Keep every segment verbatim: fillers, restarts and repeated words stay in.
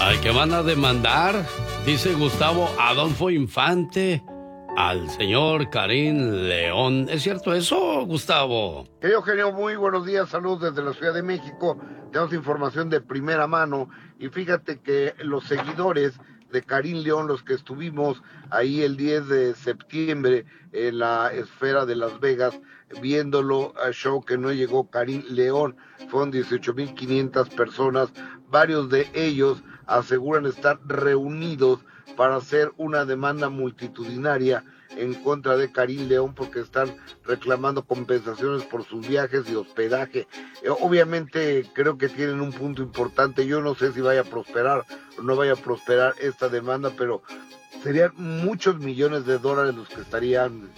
Al que van a demandar, dice Gustavo Adolfo Infante, al señor Karim León. ¿Es cierto eso, Gustavo? Querido genio, muy buenos días, saludos desde la Ciudad de México. Tenemos información de primera mano y fíjate que los seguidores de Karim León, los que estuvimos ahí el diez de septiembre en la esfera de Las Vegas, viéndolo a show que no llegó Karim León, fueron dieciocho mil quinientas personas, varios de ellos aseguran estar reunidos para hacer una demanda multitudinaria en contra de Karim León porque están reclamando compensaciones por sus viajes y hospedaje. Eh, obviamente creo que tienen un punto importante. Yo no sé si vaya a prosperar o no vaya a prosperar esta demanda, pero serían muchos millones de dólares los que estarían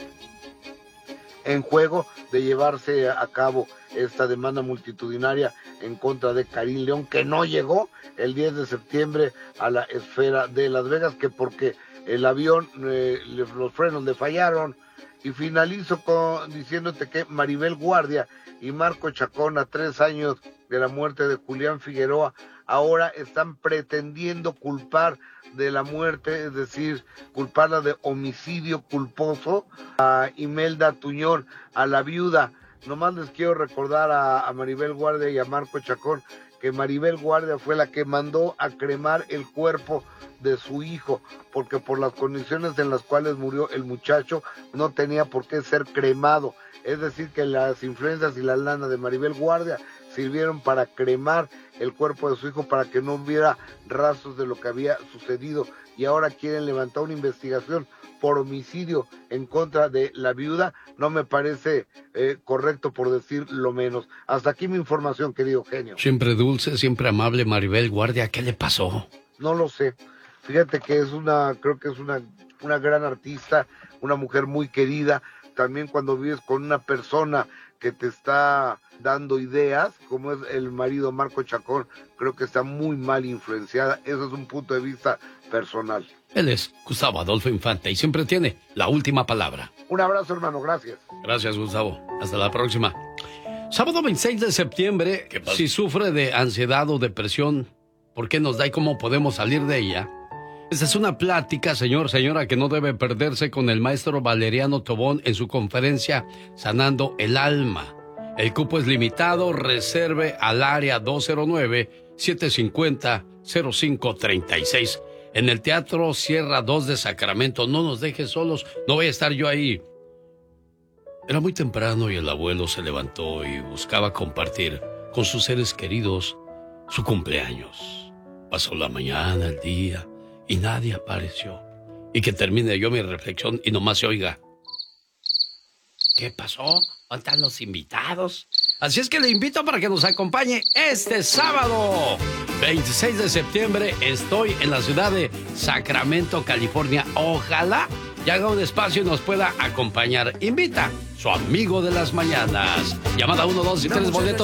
en juego de llevarse a cabo esta demanda multitudinaria en contra de Karim León, que no llegó el diez de septiembre a la esfera de Las Vegas, que porque el avión, eh, los frenos le fallaron. Y finalizo con, diciéndote que Maribel Guardia y Marco Chacón, a tres años de la muerte de Julián Figueroa, ahora están pretendiendo culpar de la muerte, es decir, culparla de homicidio culposo a Imelda Tuñón, a la viuda. Nomás les quiero recordar a, a Maribel Guardia y a Marco Chacón que Maribel Guardia fue la que mandó a cremar el cuerpo de su hijo, porque por las condiciones en las cuales murió el muchacho no tenía por qué ser cremado. Es decir, que las influencias y la lana de Maribel Guardia sirvieron para cremar el cuerpo de su hijo para que no hubiera rastros de lo que había sucedido, y ahora quieren levantar una investigación por homicidio en contra de la viuda. No me parece eh, correcto, por decir lo menos. Hasta aquí mi información, querido genio. Siempre dulce, siempre amable Maribel Guardia. ¿Qué le pasó? No lo sé. Fíjate que es una, creo que es una, una gran artista, una mujer muy querida. También cuando vives con una persona que te está dando ideas, como es el marido Marco Chacón, creo que está muy mal influenciada. Eso es un punto de vista personal. Él es Gustavo Adolfo Infante y siempre tiene la última palabra. Un abrazo, hermano, gracias. Gracias, Gustavo. Hasta la próxima. Sábado veintiséis de septiembre, si sufre de ansiedad o depresión, ¿por qué nos da y cómo podemos salir de ella? Esta es una plática, señor, señora, que no debe perderse con el maestro Valeriano Tobón en su conferencia Sanando el Alma. El cupo es limitado, reserve al área dos cero nueve, siete cinco cero, cero cinco tres seis. En el Teatro Sierra dos de Sacramento. No nos dejes solos, no voy a estar yo ahí. Era muy temprano y el abuelo se levantó y buscaba compartir con sus seres queridos su cumpleaños. Pasó la mañana, el día, y nadie apareció. Y que termine yo mi reflexión y nomás se oiga: ¿qué pasó? ¿Dónde están los invitados? Así es que le invito para que nos acompañe este sábado veintiséis de septiembre. Estoy en la ciudad de Sacramento, California. Ojalá y haga un espacio y nos pueda acompañar. Invita su amigo de las mañanas. Llamada uno, dos y tres boletos.